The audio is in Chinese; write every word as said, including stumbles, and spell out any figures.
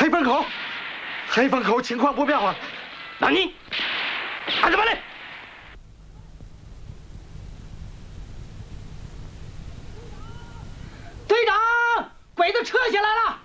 黑风口，黑风口情况不妙啊！ 那你，按着办嘞。 队长，鬼子撤下来了。